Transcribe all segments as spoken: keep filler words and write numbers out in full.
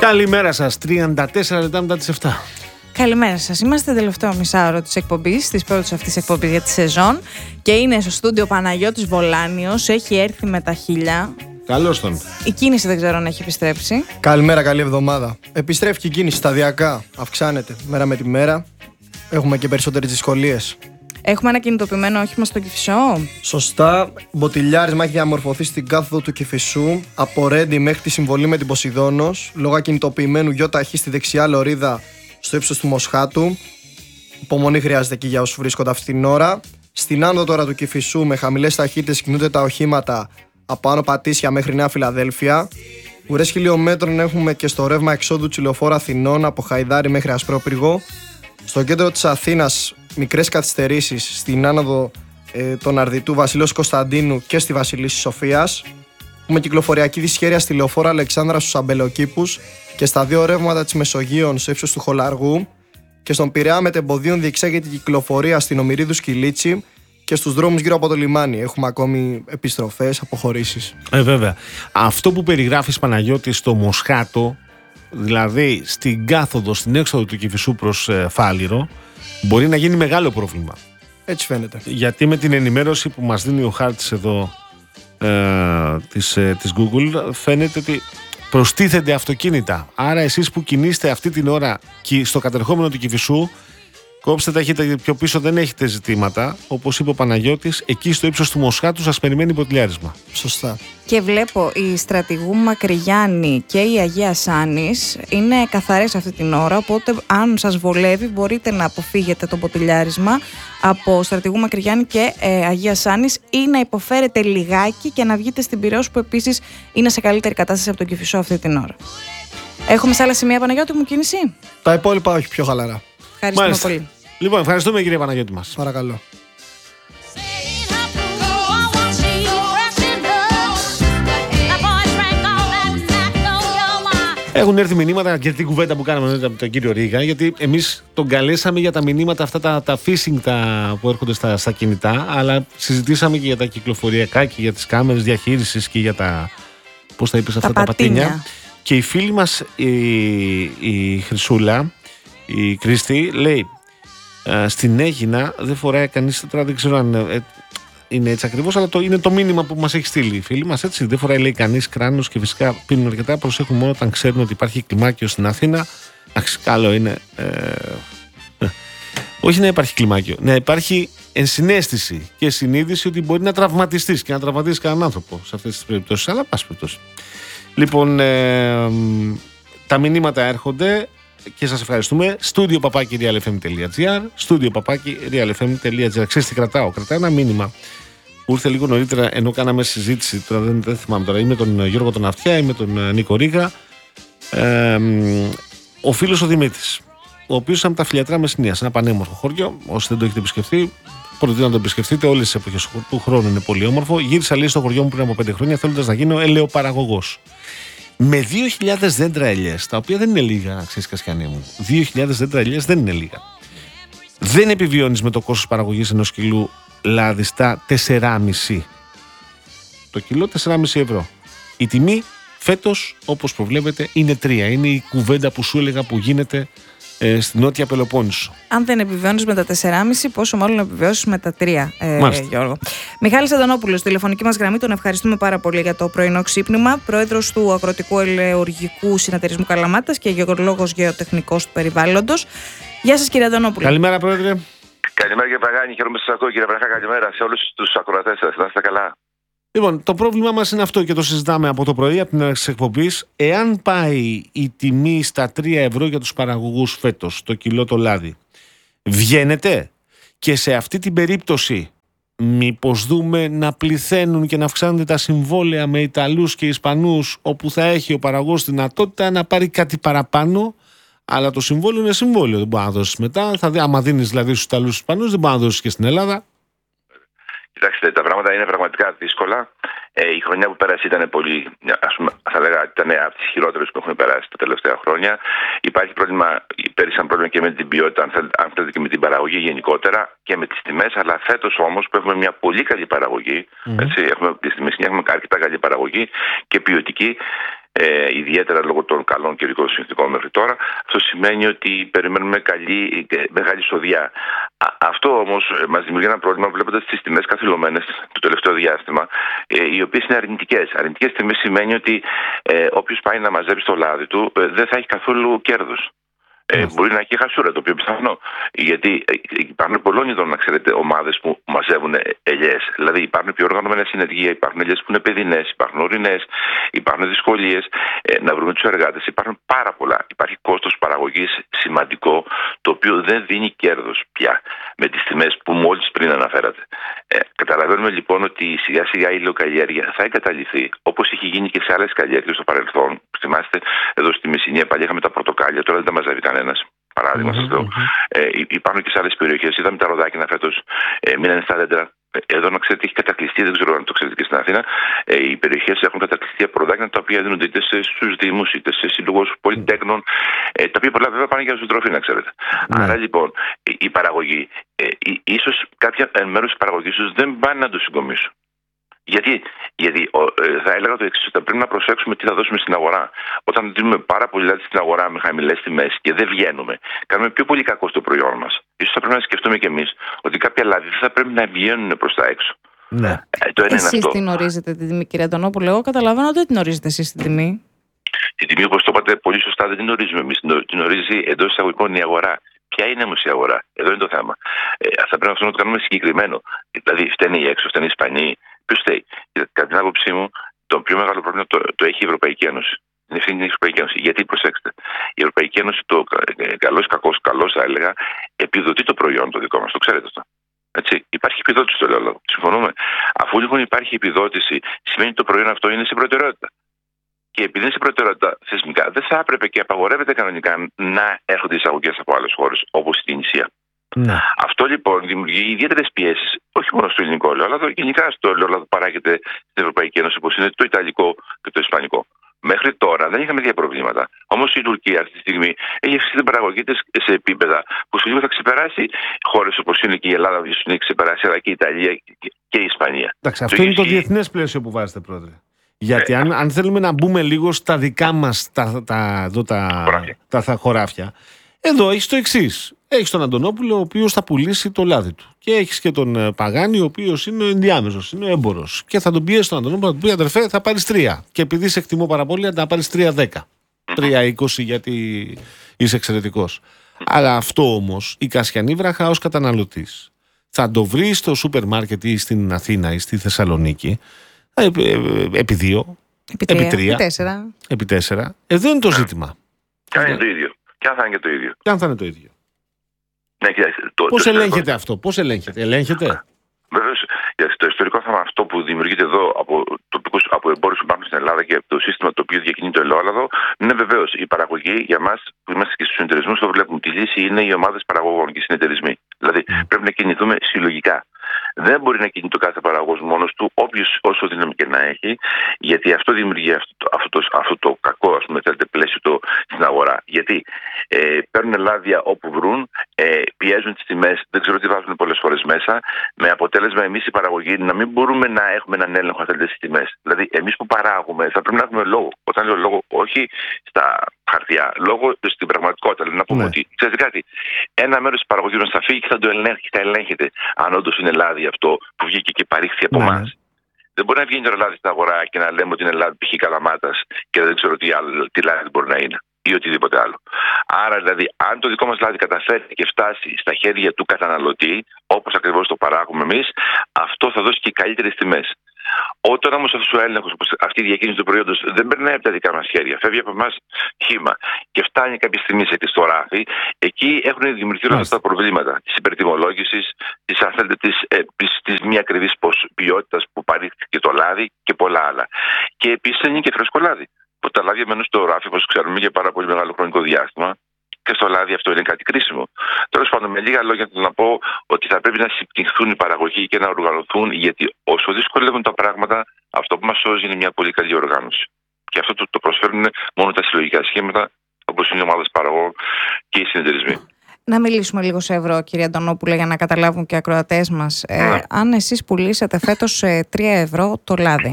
Καλημέρα σας, τριάντα τέσσερα λεπτά μετά τις επτά. Καλημέρα σας. Είμαστε τελευταίο μισάωρο της εκπομπής, της πρώτης αυτής εκπομπής για τη σεζόν, και είναι στο στούντιο Παναγιώτης Βολάνιος. Έχει έρθει με τα χίλια. Καλώς τον. Η κίνηση δεν ξέρω αν έχει επιστρέψει. Καλημέρα, καλή εβδομάδα. Επιστρέφει και η κίνηση σταδιακά. Αυξάνεται μέρα με τη μέρα. Έχουμε και περισσότερες δυσκολίες. Έχουμε ένα κινητοποιημένο όχημα στο Κηφισό. Σωστά. Μποτιλιάρισμα έχει διαμορφωθεί στην κάθοδο του Κηφισού από Ρέντι μέχρι τη συμβολή με την Ποσειδώνος, λόγω κινητοποιημένου γιοταχή στη δεξιά λωρίδα στο ύψος του Μοσχάτου. Υπομονή χρειάζεται εκεί για όσους βρίσκονται αυτή την ώρα. Στην άνοδο τώρα του Κηφισού, με χαμηλές ταχύτητες κινούνται τα οχήματα από Άνω Πατήσια μέχρι Νέα Φιλαδέλφια. Ουρές χιλιόμετρων έχουμε και στο ρεύμα εξόδου του Λεωφόρου Αθηνών από Χαϊδάρι μέχρι Ασπρόπυργο. Στο κέντρο της Αθήνας, μικρές καθυστερήσεις στην άνοδο ε, των Αρδιτού Βασιλέως Κωνσταντίνου και στη Βασιλίσσης Σοφίας. Έχουμε κυκλοφοριακή δυσχέρεια στη Λεωφόρο Αλεξάνδρα στους Αμπελοκήπους και στα δύο ρεύματα της Μεσογείων στο ύψος του Χολαργού. Και στον Πειραιά μετεμποδίων διεξάγεται η κυκλοφορία στην Ομηρίδου Σκυλίτσι και στους δρόμους γύρω από το λιμάνι. Έχουμε ακόμη επιστροφές, αποχωρήσεις. Ε, βέβαια. Αυτό που περιγράφεις, Παναγιώτη, στο Μοσχάτο, δηλαδή στην κάθοδο, στην έξοδο του Κηφισού προς ε, Φάληρο, μπορεί να γίνει μεγάλο πρόβλημα. Έτσι φαίνεται. Γιατί με την ενημέρωση που μας δίνει ο χάρτης εδώ ε, της, ε, της Google, φαίνεται ότι προστίθενται αυτοκίνητα. Άρα εσείς που κινείστε αυτή την ώρα στο κατερχόμενο του Κηφισού, κόψτε τα, έχετε πιο πίσω, δεν έχετε ζητήματα. Όπως είπε ο Παναγιώτης, εκεί στο ύψος του Μοσχάτου σας περιμένει μποτιλιάρισμα. Σωστά. Και βλέπω η Στρατηγού Μακρυγιάννη και η Αγία Σάνης είναι καθαρές αυτή την ώρα, οπότε αν σας βολεύει μπορείτε να αποφύγετε το μποτιλιάρισμα από Στρατηγού Μακρυγιάννη και ε, Αγία Σάνης, ή να υποφέρετε λιγάκι και να βγείτε στην Πειραιώς, που επίσης είναι σε καλύτερη κατάσταση από τον Κηφισό αυτή την ώρα. Έχουμε σε άλλα σημεία, Παναγιώτη μου, κίνηση? Τα υπόλοιπα όχι, πιο χαλαρά. Ευχαριστούμε Μάλιστα. πολύ. Λοιπόν, ευχαριστούμε, κύριε Παναγιώτη μας. Παρακαλώ. Έχουν έρθει μηνύματα για την κουβέντα που κάναμε με τον κύριο Ρίγα, γιατί εμείς τον καλέσαμε για τα μηνύματα αυτά, τα, τα phishing τα, που έρχονται στα, στα κινητά, αλλά συζητήσαμε και για τα κυκλοφοριακά και για τις κάμερες διαχείρισης και για τα, πώς τα είπες, αυτά τα πατίνια. πατίνια. Και η φίλη μας η, η Χρυσούλα, η Κρίστη, λέει ε, στην Αίγινα δεν φοράει κανείς, τώρα δεν ξέρω αν ε, είναι έτσι ακριβώς, αλλά το, είναι το μήνυμα που μας έχει στείλει η φίλη μας, έτσι. Δεν φοράει, λέει, κανείς κράνος και φυσικά πίνουν αρκετά. Προσέχουν μόνο όταν ξέρουν ότι υπάρχει κλιμάκιο στην Αθήνα. Εντάξει, καλό είναι. Ε, ε, όχι να υπάρχει κλιμάκιο, να υπάρχει ενσυναίσθηση και συνείδηση ότι μπορεί να τραυματιστείς και να τραυματίσεις κανέναν άνθρωπο σε αυτές τις περιπτώσεις. Αλλά πάση περιπτώσει. Λοιπόν, ε, τα μηνύματα έρχονται και σας ευχαριστούμε. Studio παπάκι realfm.gr, Studio παπάκι realfm.gr. Ξέρεις τι κρατάω? Κρατάω ένα μήνυμα που ήρθε λίγο νωρίτερα, ενώ κάναμε συζήτηση, τώρα δεν, δεν θυμάμαι τώρα, ή με τον Γιώργο τον Αυτιά ή με τον Νίκο Ρίγα. Ε, ο φίλος ο Δημήτρης, ο οποίος ήταν από τα Φιλιατρά Μεσσηνίας, ένα πανέμορφο χωριό. Όσοι δεν το έχετε επισκεφτεί, προτείνω να το επισκεφτείτε. Όλες τις εποχές του χρόνου είναι πολύ όμορφο. Γύρισα, λέει, στο χωριό μου πριν από πέντε χρόνια, θέλοντας να γίνω ελαιοπαραγωγός. Με δύο χιλιάδες δέντρα ελιές, τα οποία δεν είναι λίγα, να ξέρεις, Κασιανή μου. δύο χιλιάδες δέντρα ελιές δεν είναι λίγα. Δεν επιβιώνεις με το κόστος παραγωγής ενός κιλού λάδι στα τέσσερα κόμμα πέντε. Το κιλό τέσσερα κόμμα πέντε ευρώ. Η τιμή φέτος, όπως προβλέπετε, είναι τρία. Είναι η κουβέντα που σου έλεγα που γίνεται ε, στην Νότια Πελοπόννησο. Αν δεν επιβιώνεις με τα τέσσερα κόμμα πέντε, πόσο μάλλον επιβιώσεις με τα τρία, ε, Γιώργο. Μιχάλης Αντωνόπουλος, στη τηλεφωνική μας γραμμή, τον ευχαριστούμε πάρα πολύ για το πρωινό ξύπνημα. Πρόεδρος του Αγροτικού Ελαιοργικού Συνεταιρισμού Καλαμάτας και γεωλόγος γεωτεχνικός του περιβάλλοντος. Γεια σας, κύριε Αντωνόπουλο. Καλημέρα, Πρόεδρε. Καλημέρα, κύριε Παγάνη. Χαίρομαι που σας ακούω, κύριε Βραχά. Καλημέρα σε όλους τους ακροατές σας. Να είστε καλά. Λοιπόν, το πρόβλημά μας είναι αυτό και το συζητάμε από το πρωί, από την αρχή της εκπομπής. Εάν πάει η τιμή στα τρία ευρώ για τους παραγωγούς φέτος, το κιλό το λάδι, βγαίνετε? Και σε αυτή την περίπτωση, μήπως δούμε να πληθαίνουν και να αυξάνονται τα συμβόλαια με Ιταλούς και Ισπανούς, όπου θα έχει ο παραγωγός δυνατότητα να πάρει κάτι παραπάνω, αλλά το συμβόλαιο είναι συμβόλαιο, δεν μπορεί να δώσεις μετά. Θα δει, άμα δίνεις δηλαδή στους Ιταλούς και Ισπανούς, δεν μπορεί να δώσεις και στην Ελλάδα. Κοιτάξτε, τα πράγματα είναι πραγματικά δύσκολα. Ε, η χρονιά που πέρασε ήταν πολύ, ας πούμε, θα λέγα, ήταν από τις χειρότερες που έχουν περάσει τα τελευταία χρόνια. Υπάρχει πρόβλημα, πέρυσι ένα πρόβλημα και με την ποιότητα, αν θέλετε, αν θέλετε, και με την παραγωγή γενικότερα και με τις τιμές. Αλλά φέτος όμως που έχουμε μια πολύ καλή παραγωγή, mm. έτσι, έχουμε, στη Μεσσηνία έχουμε αρκετά καλή παραγωγή και ποιοτική, ε, ιδιαίτερα λόγω των καλών καιρικών συνθηκών μέχρι τώρα. Αυτό σημαίνει ότι περιμένουμε καλή, μεγάλη εισοδιά. Αυτό όμως μας δημιουργεί ένα πρόβλημα βλέποντας τις τιμές καθυλωμένες το τελευταίο διάστημα, ε, οι οποίες είναι αρνητικές. Αρνητικές τιμές σημαίνει ότι ε, όποιος πάει να μαζέψει το λάδι του ε, δεν θα έχει καθόλου κέρδος. Ε, μπορεί να έχει χασούρα, το οποίο πιθανό. Γιατί υπάρχουν πολλών ειδών, να ξέρετε, ομάδες που μαζεύουν ελιές. Δηλαδή υπάρχουν πιο οργανωμένα συνεργεία, υπάρχουν ελιές που είναι παιδινές, υπάρχουν ορεινές, υπάρχουν δυσκολίες ε, να βρούμε τους εργάτες. Υπάρχουν πάρα πολλά. Υπάρχει κόστος παραγωγής σημαντικό, το οποίο δεν δίνει κέρδος πια με τις τιμές που μόλις πριν αναφέρατε. Ε, καταλαβαίνουμε λοιπόν ότι σιγά σιγά η ηλιοκαλλιέργεια θα εγκαταλειφθεί, όπως είχε γίνει και σε άλλες καλλιέργειες στο παρελθόν. Θυμάστε, εδώ στη Μεσσηνία παλιά είχαμε τα πορτοκάλια, τώρα δεν τα μαζεύει κανένας. Παράδειγμα, σας λέω. Ε, υπάρχουν και σε άλλες περιοχές. Είδαμε τα ροδάκινα φέτος, ε, μείνανε στα δέντρα. Εδώ να ξέρετε έχει κατακλειστεί, δεν ξέρω αν το ξέρετε και στην Αθήνα. Ε, οι περιοχές έχουν κατακλειστεί από ροδάκινα τα οποία δίνονται είτε στους δήμους είτε σε σύλλογους πολυτέκνων. Ε, τα οποία πολλά βέβαια πάνε για ζωοτροφή, να ξέρετε. Mm. Άρα λοιπόν η, η παραγωγή, ε, ίσως κάποια μέρος της παραγωγής τους δεν πάνε να το συγκομίσουν. Γιατί, γιατί ε, θα έλεγα το εξής, ότι πρέπει να προσέξουμε τι θα δώσουμε στην αγορά. Όταν δίνουμε πάρα πολύ λάδι στην αγορά με χαμηλές τιμές και δεν βγαίνουμε, κάνουμε πιο πολύ κακό στο προϊόν μας. Ίσως θα πρέπει να σκεφτούμε κι εμείς ότι κάποια λάδι δεν θα πρέπει να βγαίνουν προς τα έξω. Ναι. Ε, το εσείς είναι την ορίζετε την τιμή, κύριε Αντωνόπουλε? Εγώ καταλαβαίνω ότι δεν την ορίζετε εσείς την τιμή. Την τιμή, όπως το είπατε πολύ σωστά, δεν την ορίζουμε εμείς. Την ορίζει εντός εισαγωγικών η αγορά. Ποια είναι όμως η αγορά? Εδώ είναι το θέμα. Ε, θα πρέπει να το κάνουμε συγκεκριμένο. Δηλαδή, φταίνει οι έξω, φταίνει οι Ισπανοί. Ποιος φταίει? Κατά την άποψή μου, το πιο μεγάλο πρόβλημα το, το έχει η Ευρωπαϊκή Ένωση. Είναι ευθύνη η Ευρωπαϊκή Ένωση. Γιατί, προσέξτε, η Ευρωπαϊκή Ένωση, το καλός, κακός, καλός θα έλεγα, επιδοτεί το προϊόν το δικό μας. Το ξέρετε αυτό. Έτσι. Υπάρχει επιδότηση στο ελαιόλαδο. Συμφωνούμε. Αφού λοιπόν υπάρχει επιδότηση, σημαίνει ότι το προϊόν αυτό είναι σε προτεραιότητα. Και επειδή είναι σε προτεραιότητα θεσμικά, δεν θα έπρεπε και απαγορεύεται κανονικά να έρχονται εισαγωγές από άλλες χώρες, όπως η Τινησία. Ναι. Αυτό λοιπόν δημιουργεί ιδιαίτερες πιέσεις, όχι μόνο στο ελληνικό ελαιόλαδο, γενικά στο ελαιόλαδο που παράγεται στην Ευρωπαϊκή Ένωση, όπως είναι το Ιταλικό και το Ισπανικό. Μέχρι τώρα δεν είχαμε τέτοια προβλήματα. Όμως η Τουρκία αυτή τη στιγμή έχει αυξήσει την παραγωγή της σε επίπεδα που σε λίγο θα ξεπεράσει χώρες όπως είναι και η Ελλάδα, που έχει ξεπεράσει, αλλά και η Ιταλία και η Ισπανία. Εντάξει, αυτό το είναι το διεθνές πλαίσιο που βάζετε, Πρόεδρε. Γιατί ε, αν, αν θέλουμε να μπούμε λίγο στα δικά μας τα, τα, τα, τα, τα, τα χωράφια, εδώ έχεις το εξής. Έχεις τον Αντωνόπουλο, ο οποίος θα πουλήσει το λάδι του. Και έχεις και τον Παγάνη, ο οποίος είναι ο ενδιάμεσος, είναι ο έμπορος. Και θα τον πιέσει τον Αντωνόπουλο, θα του πει: αδερφέ, θα πάρεις τρία. Και επειδή σε εκτιμώ πάρα πολύ, θα πάρεις τρία δέκα. τρία είκοσι γιατί είσαι εξαιρετικός. Αλλά αυτό όμως η Κασιανή Βραχά ως καταναλωτής θα το βρει στο σούπερ μάρκετ ή στην Αθήνα ή στη Θεσσαλονίκη επί δύο, επί τρία, επί τέσσερα. Εδώ είναι το ζήτημα. Και αν είναι το ίδιο. Και αν θα είναι και το ίδιο. Και αν θα είναι το ίδιο. Ναι, κοιτάξτε, το, πώς το ελέγχεται ιστορικό... αυτό, πώς ελέγχεται, ελέγχεται. Βεβαίως, το ιστορικό θέμα αυτό που δημιουργείται εδώ από τοπικούς, από εμπόρους που υπάρχουν στην Ελλάδα και από το σύστημα το οποίο διακινεί το ελαιόλαδο, είναι βεβαίως η παραγωγή για μας που είμαστε και στους συνεταιρισμούς, το βλέπουμε. Τη λύση είναι οι ομάδες παραγωγών και οι συνεταιρισμοί. Δηλαδή mm. πρέπει να κινηθούμε συλλογικά. Δεν μπορεί να κινεί το κάθε παραγωγός μόνος του, όποιος όσο δύναμη και να έχει, γιατί αυτό δημιουργεί αυτό το, αυτό το, αυτό το κακό, ας πούμε, θέλετε, πλαίσιο το, στην αγορά. Γιατί ε, παίρνουν λάδια όπου βρουν, ε, πιέζουν τις τιμές, δεν ξέρω τι βάζουν πολλές φορές μέσα, με αποτέλεσμα εμείς οι παραγωγοί να μην μπορούμε να έχουμε έναν έλεγχο, αν θέλετε, στις τιμές. Δηλαδή, εμείς που παράγουμε θα πρέπει να έχουμε λόγο. Όταν λέω λόγο, όχι στα χαρτιά, λόγο στην πραγματικότητα. Δηλαδή, να πούμε ναι. ότι, ξέρετε κάτι, ένα μέρος της παραγωγής μας θα φύγει και θα το ελέγχει, θα ελέγχεται αν όντως είναι λάδι αυτό που βγήκε και παρήχθη από εμάς. Ναι. Δεν μπορεί να βγαίνει το λάδι στην αγορά και να λέμε ότι είναι λάδι π.χ. Καλαμάτας και δεν ξέρω τι, άλλο, τι λάδι μπορεί να είναι ή οτιδήποτε άλλο. Άρα, δηλαδή, αν το δικό μας λάδι καταφέρει και φτάσει στα χέρια του καταναλωτή, όπως ακριβώς το παράγουμε εμείς, αυτό θα δώσει και καλύτερες τιμές. Όταν όμως αυτός ο έλεγχος, αυτή η διακίνηση του προϊόντος δεν περνάει από τα δικά μας χέρια, φεύγει από εμάς χύμα και φτάνει κάποια στιγμή σε στο ράφι, εκεί έχουν δημιουργηθεί όλα αυτά τα προβλήματα της υπερτιμολόγησης, της, αν θέλετε, της, ε, της, της μη ακριβής ποιότητας που παρήχθηκε το λάδι και πολλά άλλα. Και επίσης είναι και φρέσκο λάδι. Που τα λάδια μένουν στο ράφι, όπως ξέρουμε, για πάρα πολύ μεγάλο χρονικό διάστημα. Και στο λάδι αυτό είναι κάτι κρίσιμο. Τέλος πάντων, με λίγα λόγια να πω ότι θα πρέπει να συμπτυχθούν οι παραγωγοί και να οργανωθούν, γιατί όσο δυσκολεύουν τα πράγματα, αυτό που μας σώζει είναι μια πολύ καλή οργάνωση. Και αυτό το, το προσφέρουν μόνο τα συλλογικά σχήματα, όπως είναι οι ομάδες παραγωγών και οι συνεταιρισμοί. Να μιλήσουμε λίγο σε ευρώ, κύριε Αντωνόπουλε, για να καταλάβουν και οι ακροατές μας. Ε, αν εσείς πουλήσατε φέτος σε τρία ευρώ το λάδι,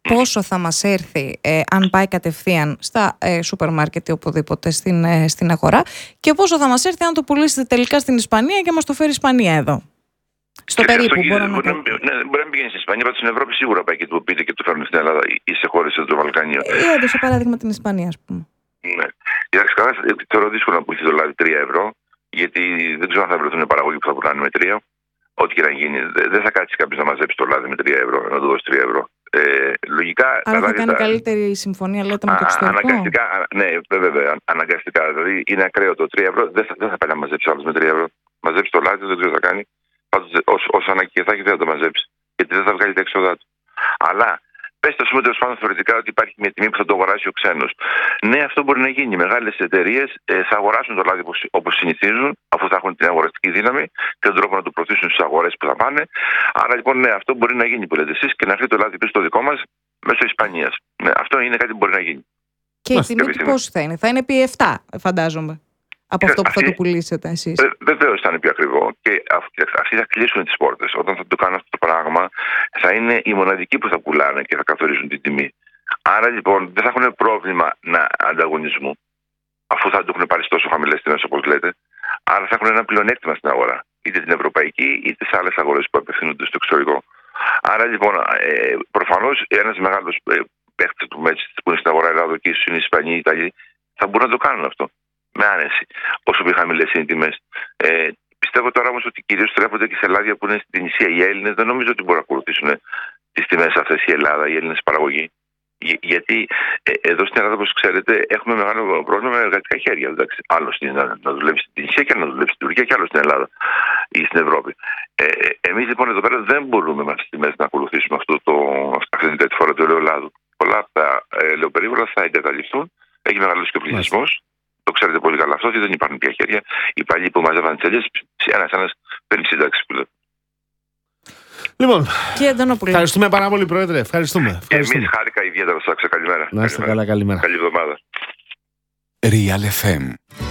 πόσο θα μας έρθει ε, αν πάει κατευθείαν στα ε, σούπερ μάρκετ ή οπουδήποτε στην, ε, στην αγορά, και πόσο θα μας έρθει αν το πουλήσετε τελικά στην Ισπανία και μας το φέρει η Ισπανία εδώ. Στο και περίπου αυτό, μπορώ να μπορεί, πω. να, ναι, μπορεί να πηγαίνει στην Ισπανία, πάντως στην Ευρώπη σίγουρα πάει και το πείτε και το φέρνουν στην Ελλάδα ή σε χώρες του Βαλκανίου. Ε, έδωσα παράδειγμα την Ισπανία, ας πούμε. Ναι. Κοιτάξτε, καλά, θεωρώ δύσκολο να πουλήσει το λάδι τρία ευρώ, γιατί δεν ξέρω αν θα βρεθούν παραγωγοί που θα πουλάνε με τρία. Ό,τι και να γίνει, δεν θα κάτσει κάποιο να μαζέψει το λάδι με τρία ευρώ, να του δώσει τρία ευρώ. Ε, λογικά. Άρα θα κάνει τα... καλύτερη συμφωνία, λέτε, με το εξωτερικό. Αναγκαστικά, ναι, βέβαια, αναγκαστικά. Δηλαδή είναι ακραίο το τρία ευρώ, δεν θα, δεν θα πάει να μαζέψει άλλο με τρία ευρώ. Μαζέψει το λάδι, δεν ξέρω τι θα κάνει. Πάντως, όσο ανάγκη θα έχει, δεν θα το μαζέψει. Γιατί δεν θα βγάλει τα έξοδά του. Αλλά πέστε, α πούμε, τέλος πάντων θεωρητικά ότι υπάρχει μια τιμή που θα το αγοράσει ο ξένος. Ναι, αυτό μπορεί να γίνει. Οι μεγάλες εταιρείες ε, θα αγοράσουν το λάδι όπως συνηθίζουν, αφού θα έχουν την αγοραστική δύναμη και τον τρόπο να το προωθήσουν στις αγορές που θα πάνε. Άρα λοιπόν, ναι, αυτό μπορεί να γίνει που λέτε εσείς και να έρθει το λάδι πίσω στο δικό μας μέσω Ισπανίας. Ναι, αυτό είναι κάτι που μπορεί να γίνει. Και η τιμή του πόσο θα είναι? Θα είναι επί επτά, φαντάζομαι. Από αυτό που θα το πουλήσετε εσείς. Βεβαίως θα είναι πιο ακριβό. Και αυτοί θα κλείσουν τις πόρτες. Όταν θα το κάνουν αυτό το πράγμα, θα είναι οι μοναδικοί που θα πουλάνε και θα καθορίζουν την τιμή. Άρα λοιπόν δεν θα έχουν πρόβλημα να ανταγωνισμού, αφού θα το έχουν πάρει τόσο χαμηλές τιμές όπως λέτε. Άρα θα έχουν ένα πλεονέκτημα στην αγορά, είτε την ευρωπαϊκή είτε σε άλλες αγορές που απευθύνονται στο εξωτερικό. Άρα λοιπόν, ε, προφανώς ένας μεγάλος ε, παίκτης του Μέτση που είναι στην αγορά Ελλάδα και ίσως είναι οι Ισπανοί ή οι Ιταλοί, θα μπορούν να το κάνουν αυτό με άνεση, όσο πιο χαμηλές είναι οι τιμές. Ε, πιστεύω τώρα όμως ότι κυρίως στρέφονται και σε λάδια που είναι στην Ισία. Οι Έλληνες δεν νομίζω ότι μπορούν να ακολουθήσουν τις τιμές αυτές η Ελλάδα, οι Έλληνες παραγωγοί. Για, γιατί ε, εδώ στην Ελλάδα, όπως ξέρετε, έχουμε μεγάλο πρόβλημα με εργατικά χέρια. Εντάξει. Άλλο είναι να, να δουλεύει στην Ισία και να δουλεύει στην Τουρκία και άλλο στην Ελλάδα ή στην Ευρώπη. Ε, εμείς λοιπόν εδώ πέρα δεν μπορούμε με αυτές τις τιμές να ακολουθήσουμε αυτό το, αυτή την τέτοια φορά του ελαιολάδου. Πολλά από τα ελαιοπερίβολα θα εγκαταλειφθούν. Έχει μεγαλώσει και ο πληθυσμός. Το ξέρετε πολύ καλά αυτό, ότι δεν υπάρχουν πια χέρια. Οι παλιοί που μαζεύαν τις ελιές, ένας-ένας παίρνει σύνταξη που λέτε. Λοιπόν, και ευχαριστούμε πάρα πολύ, Πρόεδρε. Ευχαριστούμε. ευχαριστούμε. Εμείς χάρηκα ιδιαίτερα. Σας άκουσα. Καλημέρα. Να είστε καλά, καλημέρα. Καλή εβδομάδα. Real εφ εμ